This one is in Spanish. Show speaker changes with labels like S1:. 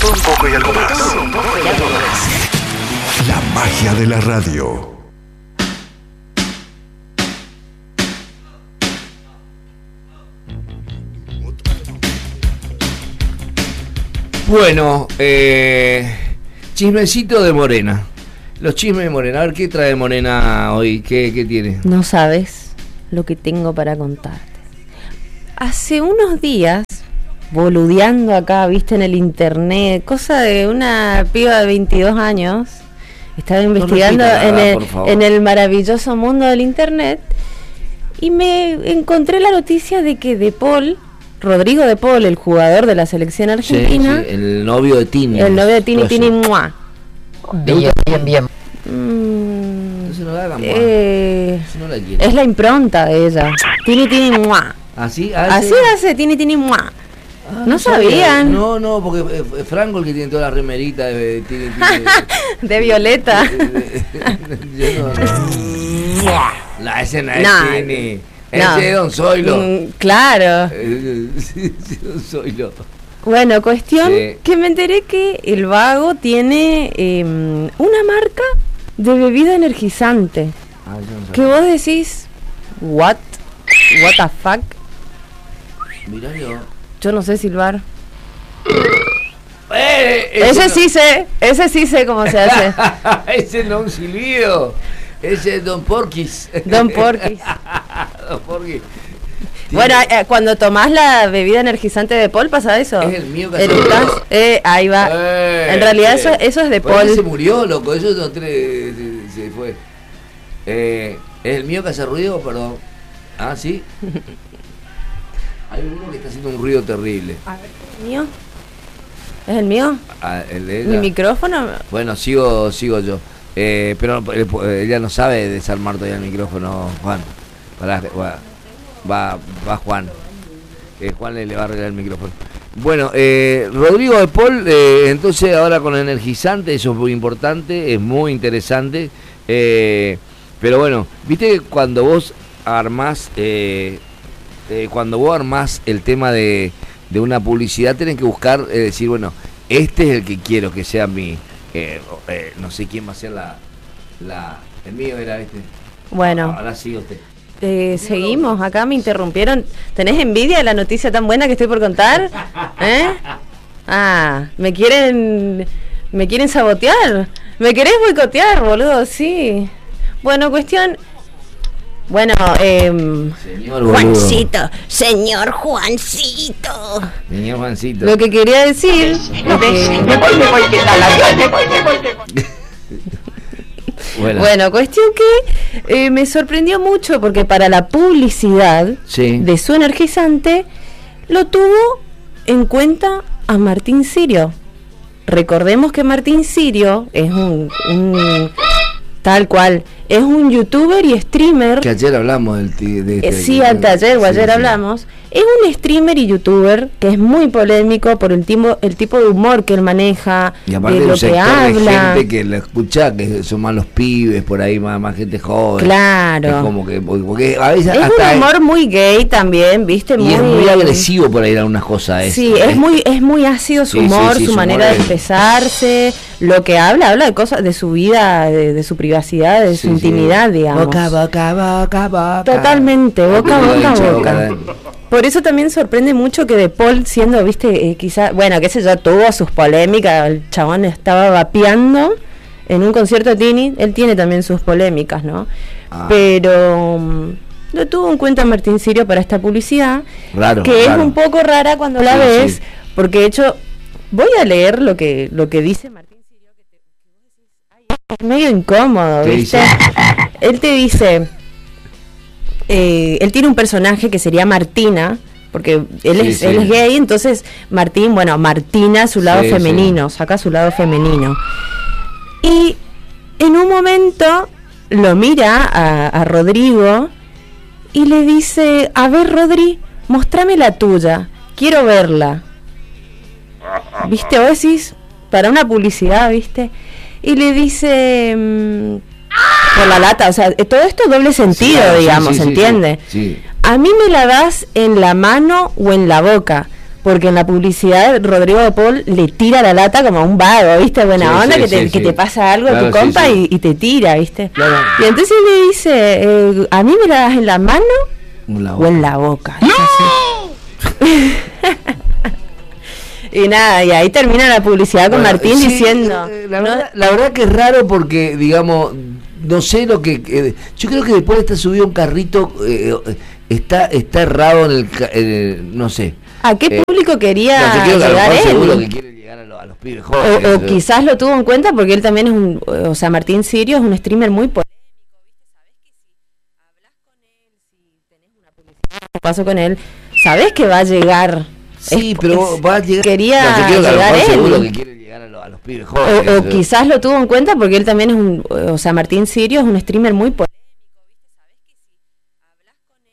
S1: todo un poco y algo más. La magia de la radio.
S2: Bueno, chismecito de Morena. Los chismes de Morena. A ver, ¿qué trae Morena hoy? ¿Qué tiene?
S3: No sabes lo que tengo para contarte. Hace unos días, boludeando acá, viste, en el internet, cosa de una piba de 22 años, estaba investigando en el maravilloso mundo del internet, y me encontré la noticia de que De Paul, Rodrigo De Paul, el jugador de la selección argentina,
S2: sí, el novio de Tini.
S3: El novio de Tini, ¡mua!
S4: Bien.
S2: Entonces no la hagan más. No la quiero.
S3: Es la impronta de ella. Tini, ¡mua!
S2: ¿Así?
S3: Así hace Tini, ¡mua! No sabían.
S2: No, porque Franco el que tiene toda la remerita de Tini.
S3: De Violeta.
S2: La escena de Tini. Ese es Don Zoilo.
S3: Claro.
S2: Don Zoilo.
S3: Bueno, cuestión que me enteré que el vago tiene una marca de bebida energizante. Que vos decís, what the fuck.
S2: Mirá
S3: yo no sé silbar.
S2: Ese
S3: sí sé cómo se hace.
S2: Ese no es un silbido. Ese es Don Porquis.
S3: Don Porquis.
S2: Don Porquis.
S3: Bueno, cuando tomás la bebida energizante de Paul pasa eso.
S2: Es el mío que
S3: ahí va. En realidad eso es de Paul.
S2: Se murió, loco. Eso se fue. ¿Es el mío que hace ruido? Perdón. Ah, ¿sí? Hay uno que está haciendo un ruido terrible.
S3: A ver, ¿el mío? ¿Es el mío? ¿Mi micrófono?
S2: Bueno, sigo yo. Pero ella no sabe desarmar todavía el micrófono, Juan. Va Juan. Juan le va a arreglar el micrófono. Bueno, Rodrigo De Paul, entonces ahora con energizante, eso es muy importante, es muy interesante. Pero bueno, viste que cuando vos armás el tema de una publicidad, tenés que buscar, decir, bueno, este es el que quiero que sea mi, no sé quién va a ser el mío era este.
S3: Bueno.
S2: Ahora sigue usted.
S3: Seguimos, acá me interrumpieron. ¿Tenés envidia de la noticia tan buena que estoy por contar? ¿Me quieren sabotear? ¿Me querés boicotear, boludo? Sí. Bueno, cuestión... Bueno, Juancito, señor Juancito. Lo que quería decir... Bueno, cuestión que me sorprendió mucho porque para la publicidad de su energizante lo tuvo en cuenta a Martín Sirio. Recordemos que Martín Sirio es un tal cual, es un youtuber y streamer.
S2: Que ayer hablamos
S3: ayer hablamos. Es un streamer y youtuber que es muy polémico por el tipo de humor que él maneja,
S2: y aparte
S3: de lo que habla.
S2: De gente que lo escucha, que son más los pibes, por ahí más gente joven.
S3: Claro.
S2: Es como que, porque a veces
S3: es
S2: hasta
S3: un humor muy gay también, ¿viste?
S2: Y es muy agresivo por ahí algunas cosas.
S3: Sí, es muy ácido su humor, su manera de expresarse, lo que habla de cosas, de su vida, de su privacidad, de su intimidad, digamos.
S2: Boca.
S3: Totalmente, boca. Por eso también sorprende mucho que De Paul, siendo, viste, quizá, bueno, qué sé yo, tuvo sus polémicas, el chabón estaba vapeando en un concierto de Tini, él tiene también sus polémicas, ¿no? Pero lo tuvo en cuenta Martín Sirio para esta publicidad, es un poco rara cuando la ves, porque de hecho, voy a leer lo que dice Martín Sirio, que es medio incómodo, ¿viste? Él te dice... él tiene un personaje que sería Martina, porque él es gay, entonces Martina su lado femenino, saca su lado femenino. Y en un momento lo mira a Rodrigo y le dice, a ver, Rodri, mostrame la tuya, quiero verla. ¿Viste? Vos decís, para una publicidad, ¿viste? Y le dice... por la lata, o sea, todo esto es doble sentido, digamos, ¿entiende?
S2: Sí.
S3: A mí me la das en la mano o en la boca, porque en la publicidad Rodrigo de Paul le tira la lata como a un vago, ¿viste? Buena
S2: Sí,
S3: onda,
S2: sí,
S3: que
S2: sí,
S3: te
S2: sí.
S3: pasa algo a
S2: Claro,
S3: tu compa
S2: sí, sí.
S3: y te tira, ¿viste?
S2: Claro.
S3: Y entonces le dice, ¿a mí me la das en la mano o en la boca? ¡No! Y nada, y ahí termina la publicidad con
S2: Bueno,
S3: Martín
S2: sí,
S3: diciendo...
S2: la verdad que es raro porque, digamos, no sé lo que... yo creo que después está subido a un carrito, está errado no sé.
S3: ¿A qué público quería
S2: No, yo creo que a lo
S3: llegar
S2: mejor seguro
S3: él?
S2: que quiere llegar a los pibes jóvenes.
S3: O quizás lo tuvo en cuenta porque él también es o sea, Martín Sirio es un streamer muy polémico, paso con él, sabés que va a llegar.
S2: Sí, pero va a llegar...
S3: Quería
S2: no, yo creo que a lo
S3: llegar
S2: mejor
S3: él.
S2: seguro que quiere llegar a los pibes jóvenes.
S3: O quizás lo tuvo en cuenta porque él también es o sea, Martín Sirio es un streamer muy polémico.